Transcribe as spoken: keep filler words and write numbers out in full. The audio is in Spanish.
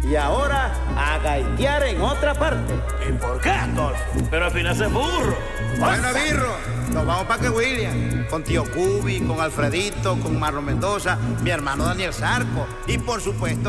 y ahora a gaitear en otra parte. ¿Y por qué, Astolfo? Pero al final se burro. Bueno, Birro, nos vamos para que William, con tío Cubi, con Alfredito, con Marlon Mendoza, mi hermano Daniel Sarco y por supuesto